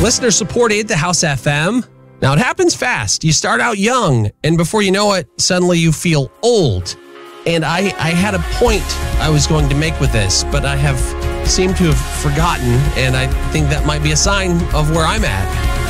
Listener supported the House FM. Now, it happens fast. You start out young, and before you know it, suddenly you feel old. And I had a point I was going to make with this, but I have seemed to have forgotten, and I think that might be a sign of where I'm at.